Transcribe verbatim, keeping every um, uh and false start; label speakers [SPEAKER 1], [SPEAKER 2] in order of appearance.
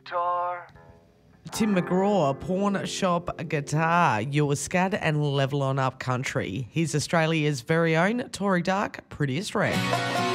[SPEAKER 1] guitar.
[SPEAKER 2] Tim McGraw, Pawn Shop Guitar, your Scad and Level On Up country. Here's Australia's very own Tory Dark, Prettiest Wreck.